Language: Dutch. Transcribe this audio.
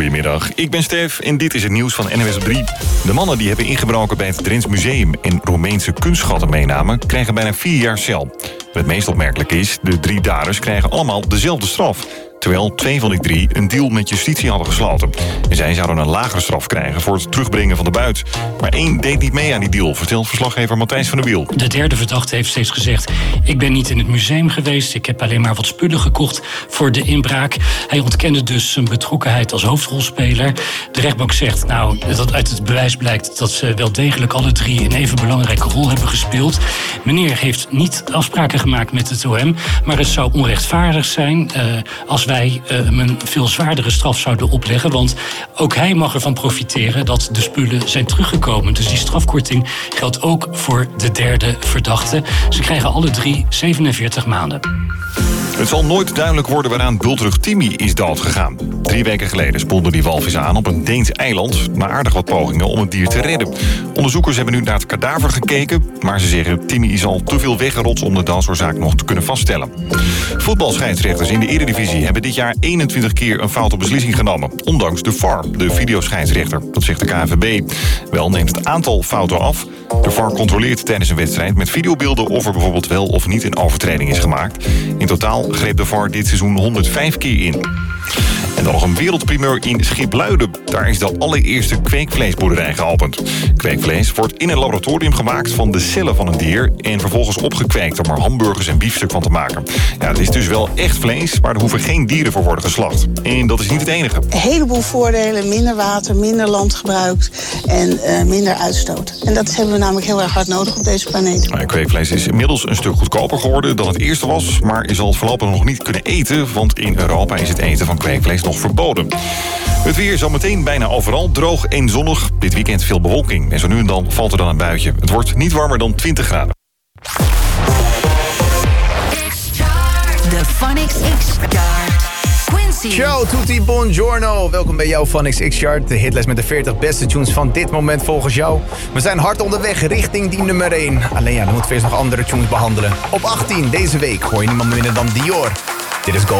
Goedemiddag, ik ben Stef en dit is het nieuws van NOS op 3. De mannen die hebben ingebroken bij het Drents Museum en Roemeense kunstschatten meenamen, krijgen bijna 4 jaar cel. Het meest opmerkelijk is, de 3 daders krijgen allemaal dezelfde straf. Terwijl 2 van die 3 een deal met justitie hadden gesloten. En zij zouden een lagere straf krijgen voor het terugbrengen van de buit. Maar 1 deed niet mee aan die deal, vertelt verslaggever Matthijs van der Wiel. De derde verdachte heeft steeds gezegd: ik ben niet in het museum geweest, ik heb alleen maar wat spullen gekocht voor de inbraak. Hij ontkende dus zijn betrokkenheid als hoofdrolspeler. De rechtbank zegt dat uit het bewijs blijkt dat ze wel degelijk alle 3 een even belangrijke rol hebben gespeeld. Meneer heeft niet afspraken gemaakt met het OM, maar het zou onrechtvaardig zijn als wij hem een veel zwaardere straf zouden opleggen. Want ook hij mag ervan profiteren dat de spullen zijn teruggekomen. Dus die strafkorting geldt ook voor de derde verdachte. Ze krijgen alle 3 47 maanden. Het zal nooit duidelijk worden waaraan bultrug Timmy is doodgegaan. 3 weken geleden spoelde die walvis aan op een Deens eiland, na aardig wat pogingen om het dier te redden. Onderzoekers hebben nu naar het kadaver gekeken, maar ze zeggen Timmy is al te veel weggerotst om de doodsoorzaak nog te kunnen vaststellen. Voetbalscheidsrechters in de Eredivisie hebben dit jaar 21 keer een foute beslissing genomen, ondanks de VAR, de videoscheidsrechter. Dat zegt de KNVB. Wel neemt het aantal fouten af. De VAR controleert tijdens een wedstrijd met videobeelden of er bijvoorbeeld wel of niet een overtreding is gemaakt. In totaal greep de VAR dit seizoen 105 keer in. En dan nog een wereldprimeur in Schipluiden. Daar is de allereerste kweekvleesboerderij geopend. Kweekvlees wordt in een laboratorium gemaakt van de cellen van een dier en vervolgens opgekweekt om er hamburgers en biefstuk van te maken. Ja, het is dus wel echt vlees, maar er hoeven geen dieren voor worden geslacht. En dat is niet het enige. Een heleboel voordelen, minder water, minder landgebruik en minder uitstoot. En dat hebben we namelijk heel erg hard nodig op deze planeet. Kweekvlees is inmiddels een stuk goedkoper geworden dan het eerste was, maar je zal het voorlopig nog niet kunnen eten, want in Europa is het eten van kweekvlees nog verboden. Het weer zometeen bijna overal droog en zonnig. Dit weekend veel bewolking en zo nu en dan valt er dan een buitje. Het wordt niet warmer dan 20 graden. De Phonics X-Chart. Quincy. Ciao tutti, buongiorno. Welkom bij jouw Phonics X-Chart. De hitlijst met de 40 beste tunes van dit moment volgens jou. We zijn hard onderweg richting die nummer 1. Alleen dan moeten we eerst nog andere tunes behandelen. Op 18 deze week hoor je niemand minder dan Dior. Dit is Go